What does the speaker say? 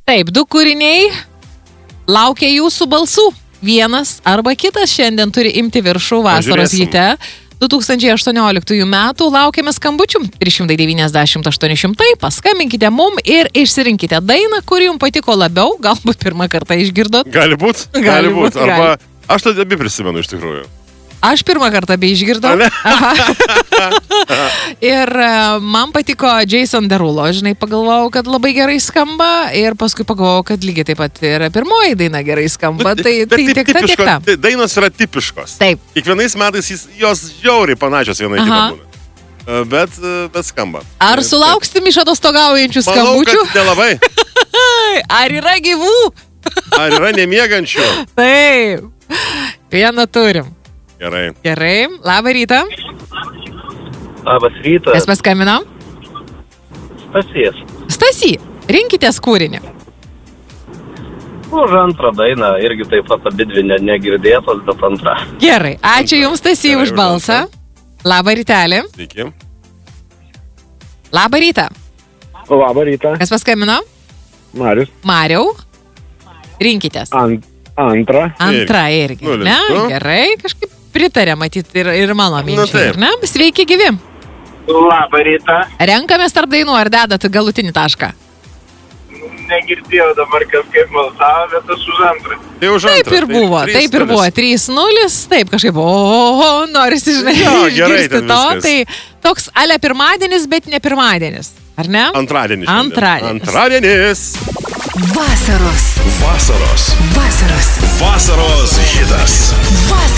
Taip, 2 kūriniai laukia jūsų balsų. Vienas arba kitas šiandien turi imti viršų vasaros ryte. 2018 metų laukiame skambučių 390-800, paskambinkite mum ir išsirinkite dainą, kuri jums patiko labiau, galbūt pirmą kartą išgirdot. Gali būt. Arba aš tada abi prisimenu iš tikrųjų. Aš pirmą kartą bei išgirdau. Ir man patiko Jason Derulo, žinai, pagalvojau, kad labai gerai skamba ir paskui pagalvojau, kad lygiai taip pat ir pirmoji daina gerai skamba. Tai tiek ta. Dainos yra tipiškos. Taip. Kiekvienais metais jos žiauriai panašios viena į kitą būna. Bet skamba. Ar sulauksim iš atostogaujančių skambučių? Manau, kad nelabai. Ar yra gyvų? Ar yra nemiegančių? Taip. Vieną turim. Gerai. Labą rytą. Labas rytas. Kas paskambino? Stasy, rinkitės kūrinį. Už antrą dainą, irgi taip pat abidvi negirdėtos, bet antrą. Gerai, ačiū Jums, Stasy, už balsą. Labą rytelį. Sveiki. Labą rytą. Labą rytą. Kas paskambino? Mariau. Rinkitės. Antra irgi. Ne? Gerai, kažkaip pritarė matyti ir mano minčiai. Ne? Sveiki, gyvi. Labą rytą. Renkamės tarp dainų, ar dedat galutinį tašką? Negirdėjau dabar, kas kaip balsavo, bet aš už antrą. Taip ir buvo. 3-0. Taip, kažkaip, norisi, žinai, išgirsti to. Tai toks ale pirmadienis, bet ne pirmadienis. Ar ne? Antradienis. Vasaros hitas.